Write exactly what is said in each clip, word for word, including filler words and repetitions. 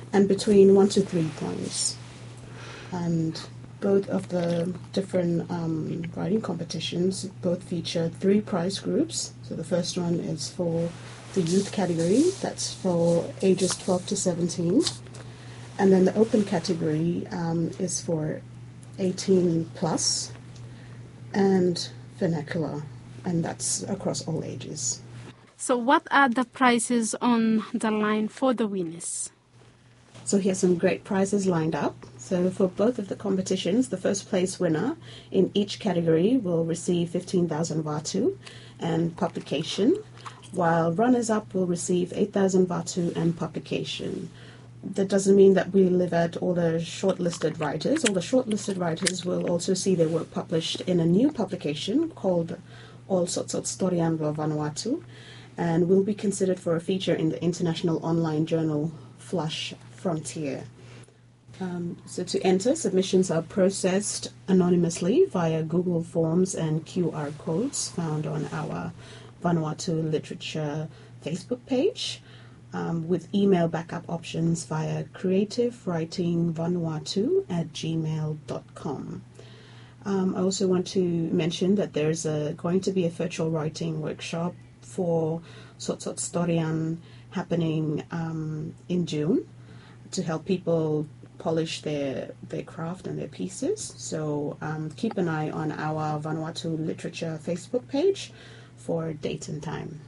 and between one to three points. And both of the different um, writing competitions both feature three prize groups. So the first one is for the youth category, that's for ages twelve to seventeen. And then the open category um, is for eighteen plus, and vernacular, and that's across all ages. So what are the prizes on the line for the winners? So here's some great prizes lined up. So for both of the competitions, the first place winner in each category will receive fifteen thousand Vatu and publication, while runners-up will receive eight thousand Vatu and publication. That doesn't mean that we live at all the shortlisted writers. All the shortlisted writers will also see their work published in a new publication called All Sotsot Storian wa Vanuatu, and will be considered for a feature in the international online journal Flush Frontier. Um, so to enter, submissions are processed anonymously via Google Forms and Q R codes found on our Vanuatu Literature Facebook page, um, with email backup options via creativewritingvanuatu at gmail dot com. Um, I also want to mention that there's a, going to be a virtual writing workshop for Sotsot Storian happening um, in June to help people polish their, their craft and their pieces. So um, keep an eye on our Vanuatu Literature Facebook page for date and time.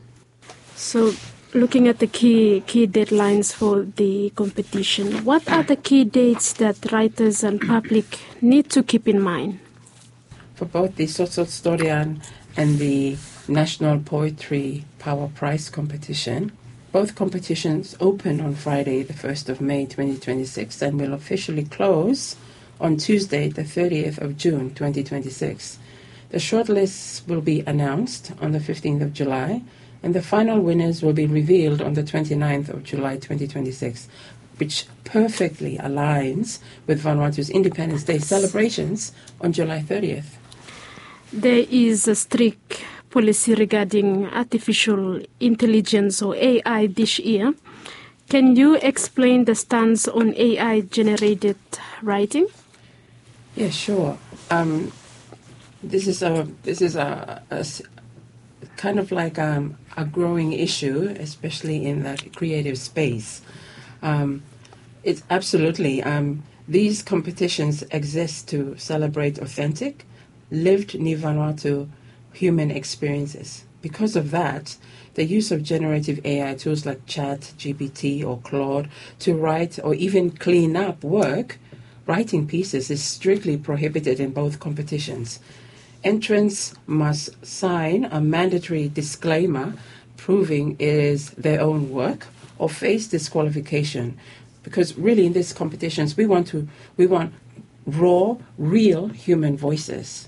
So looking at the key key deadlines for the competition, what are the key dates that writers and public need to keep in mind? For both the Sotsot Storian and the National Poetry Power Prize competition, both competitions open on Friday, the first of May twenty twenty-six, and will officially close on Tuesday, the thirtieth of June twenty twenty-six. The shortlists will be announced on the fifteenth of July, and the final winners will be revealed on the twenty-ninth of July twenty twenty-six, which perfectly aligns with Vanuatu's Independence Day celebrations on July thirtieth. There is a strict policy regarding artificial intelligence or A I this year. Can you explain the stance on A I-generated writing? Yeah, sure. Um, this is a this is a, a kind of like um, a growing issue, especially in the creative space. Um, it's absolutely um, these competitions exist to celebrate authentic, lived Ni Vanuatu human experiences. Because of that, the use of generative A I tools like Chat, G P T, or Claude to write or even clean up work, writing pieces, is strictly prohibited in both competitions. Entrants must sign a mandatory disclaimer proving it is their own work or face disqualification. Because really in these competitions, we want to we want raw, real human voices.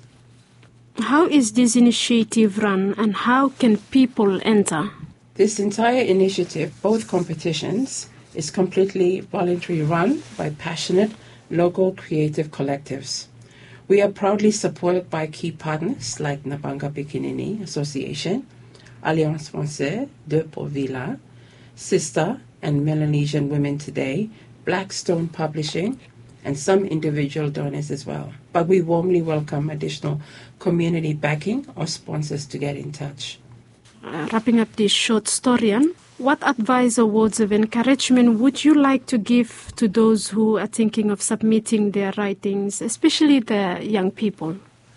How is this initiative run and how can people enter? This entire initiative, both competitions, is completely voluntary, run by passionate local creative collectives. We are proudly supported by key partners like Nabanga Bikinini Association, Alliance Française de Povila, Sister and Melanesian Women Today, Blackstone Publishing, and some individual donors as well. But we warmly welcome additional community backing or sponsors to get in touch. Uh, wrapping up this short story, what advice or words of encouragement would you like to give to those who are thinking of submitting their writings, especially the young people?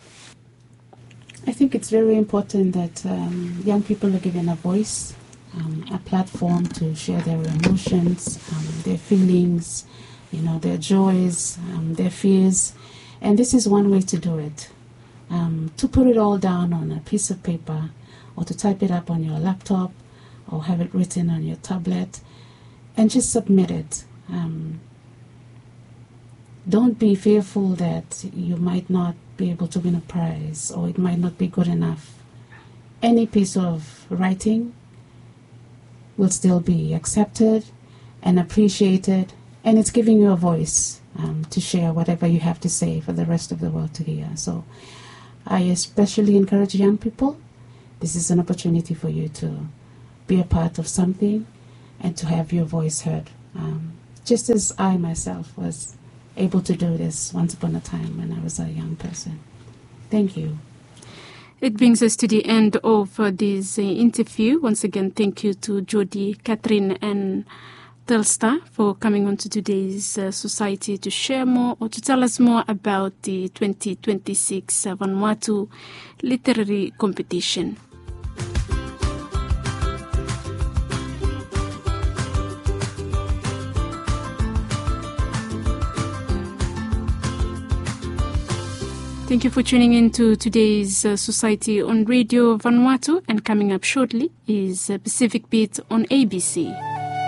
I think it's very important that um, young people are given a voice, um, a platform to share their emotions, um, their feelings, you know, their joys, um, their fears. And this is one way to do it. Um, to put it all down on a piece of paper, or to type it up on your laptop, or have it written on your tablet, and just submit it. Um, don't be fearful that you might not be able to win a prize, or it might not be good enough. Any piece of writing will still be accepted and appreciated, and it's giving you a voice um, to share whatever you have to say for the rest of the world to hear. So I especially encourage young people. This is an opportunity for you to be a part of something and to have your voice heard. Um, just as I myself was able to do this once upon a time when I was a young person. Thank you. It brings us to the end of uh, this uh, interview. Once again, thank you to Jody, Catherine, and Telstar for coming on to today's uh, society to share more or to tell us more about the twenty twenty-six uh, Vanuatu Literary Competition. Thank you for tuning in to today's uh, Society on Radio Vanuatu, and coming up shortly is uh, Pacific Beat on A B C.